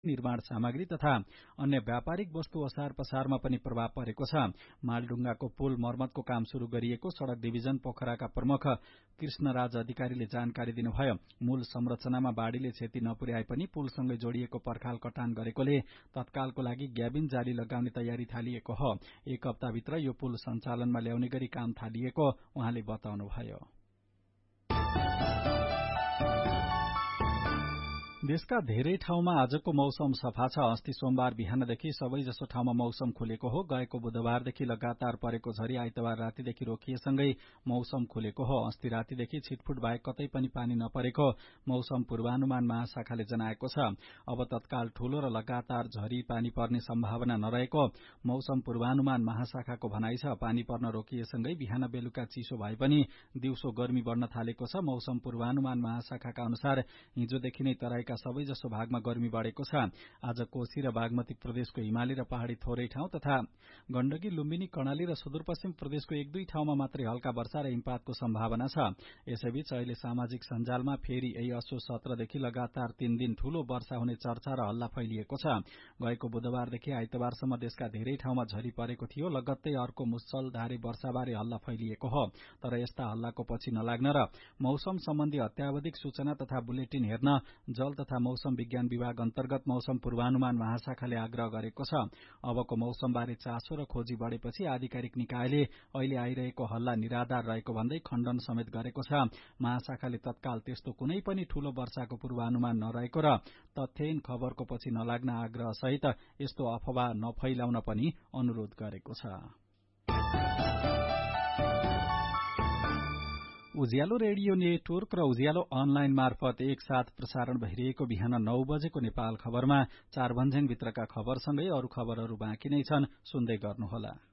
निर्माण सामग्री तथा अन्य व्यापारिक वस्तु ओसार पसारमा पनि प्रभाव परेको छ। मालढुंगाको पुल मर्मतको काम शुरू गरिएको सड़क डिभिजन पोखराका प्रमुख कृष्णराज अधिकारीले जानकारी दिनुभयो। मूल संरचनामा बाढ़ीले क्षति नपुर्याए पनि पुलसँगै जोडिएको पर्खाल कटान गरेकोले तत्कालको लागि ग्याबिन जाली लगाउने तयारी थालिएको हो। एक हप्ताभित्र यो पुल सञ्चालनमा ल्याउने गरी काम थालिएको उहाँले बताउनुभयो। देशका धेरै ठाउँमा आजको मौसम सफा छ। अस्ति सोमबार बिहानदेखि सबैजसो ठाउँमा मौसम खुलेको हो। गएको बुधबारदेखि लगातार परेको झरी आइतबार रातिदेखि रोकिएसँगै मौसम खुलेको हो। अस्ति रातिदेखि छिटफुट बाहेक कतै पनि पानी नपरेको मौसम पूर्वानुमान महाशाखाले जनाएको छ। अब तत्काल ठूलो र लगातार झरी पानी पर्ने सम्भावना नरहेको मौसम पूर्वानुमान महाशाखाको भनाइ छ। पानी पर्न रोकिएसँगै बिहान बेलुका चिसो भए पनि दिउँसो गर्मी बढ्न थालेको छ। मौसम पूर्वानुमान महाशाखाका अनुसार हिजोदेखि नै तराईका सबैजसो भागमा गर्मी बढ़ेको छ। आज कोशी र बागमती प्रदेशको हिमाली र पहाड़ी थोरै ठाउँ तथा गण्डकी, लुम्बिनी, कर्णाली र सुदूरपश्चिम प्रदेशको एक दुई ठाउँमा मात्रै हल्का वर्षा र हिमपातको सम्भावना छ। यसैबीच अहिले सामाजिक सञ्जालमा फेरि यही असोज 17 देखि लगातार 3 दिन ठूलो वर्षा हुने चर्चा र हल्ला फैलिएको छ। गएको बुधबारदेखि आइतबारसम्म देशका धेरै ठाउँमा झरी परेको थियो। लगत्तै अर्को मुसलधारे वर्षाबारे हल्ला फैलिएको हो। तर यस्ता हल्लाको पछि नलाग्न र मौसम सम्बन्धी अत्यावधिक सूचना तथा बुलेटिन हेर्न जल तथा मौसम विज्ञान विभाग अन्तर्गत मौसम पूर्वानुमान महाशाखाले आग्रह गरेको छ। अबको मौसमबारे चासो र खोजी बढ़ेपछि आधिकारिक निकायले अहिले आइरहेको हल्ला निराधार रहेको भन्दै खण्डन समेत गरेको छ। महाशाखाले तत्काल त्यस्तो कुनै पनि ठूलो वर्षाको पूर्वानुमान नरहेको र तथ्यहीन खबरको पछि नलाग्न आग्रह सहित यस्तो अफवाह नफैलाउन पनि अनुरोध गरेको छ। उज्यालो रेडियो नेटवर्क र उज्यालो अनलाइन मार्फत एकसाथ प्रसारण भइरहेको बिहान 9 बजेको नेपाल खबरमा 4 भन्ज्याङ भित्रका खबरसँगै अरू खबरहरू बाँकी नै छन्, सुन्दै गर्नुहोला।